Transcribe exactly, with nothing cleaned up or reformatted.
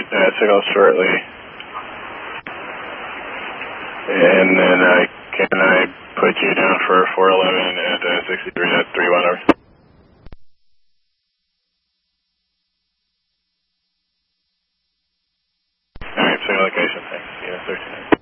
uh, signal shortly. And then I can I put you down for four eleven at uh, sixty-three at three one over. Alright, signal location, thanks. Yeah, thirteen.